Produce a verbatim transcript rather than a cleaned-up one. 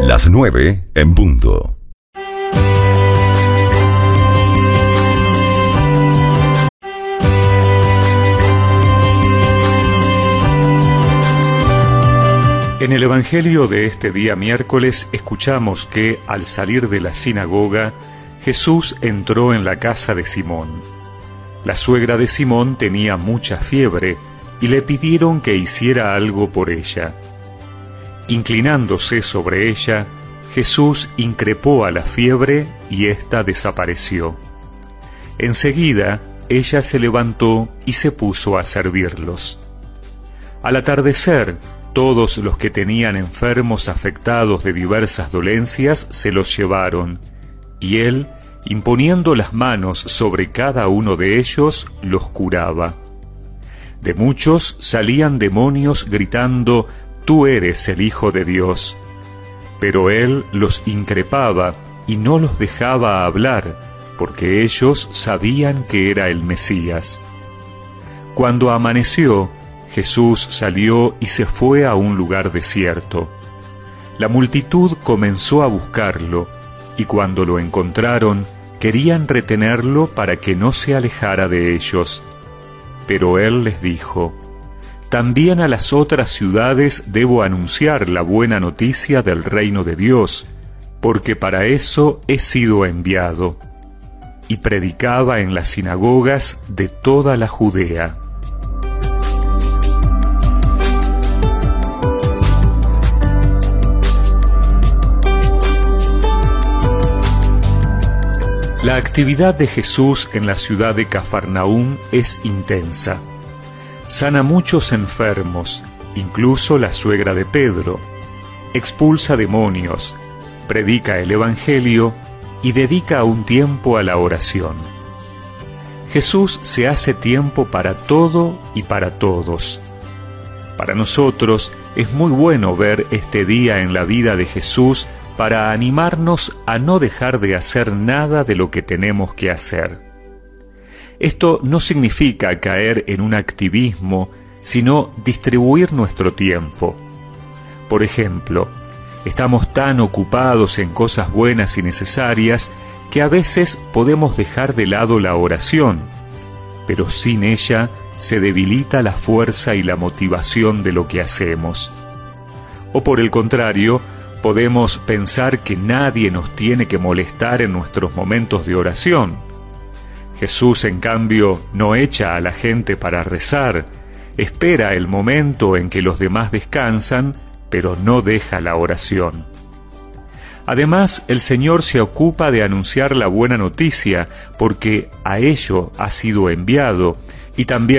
Las nueve en punto. En el Evangelio de este día miércoles escuchamos que, al salir de la sinagoga, Jesús entró en la casa de Simón. La suegra de Simón tenía mucha fiebre y le pidieron que hiciera algo por ella. Inclinándose sobre ella, Jesús increpó a la fiebre y ésta desapareció. Enseguida, ella se levantó y se puso a servirlos. Al atardecer, todos los que tenían enfermos afectados de diversas dolencias se los llevaron, y él, imponiendo las manos sobre cada uno de ellos, los curaba. De muchos salían demonios gritando: «Tú eres el Hijo de Dios». Pero él los increpaba y no los dejaba hablar, porque ellos sabían que era el Mesías. Cuando amaneció, Jesús salió y se fue a un lugar desierto. La multitud comenzó a buscarlo, y cuando lo encontraron, querían retenerlo para que no se alejara de ellos. Pero él les dijo: «También a las otras ciudades debo anunciar la buena noticia del reino de Dios, porque para eso he sido enviado». Y predicaba en las sinagogas de toda la Judea. La actividad de Jesús en la ciudad de Cafarnaúm es intensa. Sana muchos enfermos, incluso la suegra de Pedro, expulsa demonios, predica el Evangelio y dedica un tiempo a la oración. Jesús se hace tiempo para todo y para todos. Para nosotros es muy bueno ver este día en la vida de Jesús para animarnos a no dejar de hacer nada de lo que tenemos que hacer. Esto no significa caer en un activismo, sino distribuir nuestro tiempo. Por ejemplo, estamos tan ocupados en cosas buenas y necesarias que a veces podemos dejar de lado la oración, pero sin ella se debilita la fuerza y la motivación de lo que hacemos. O por el contrario, podemos pensar que nadie nos tiene que molestar en nuestros momentos de oración. Jesús, en cambio, no echa a la gente para rezar, espera el momento en que los demás descansan, pero no deja la oración. Además, el Señor se ocupa de anunciar la buena noticia, porque a ello ha sido enviado, y también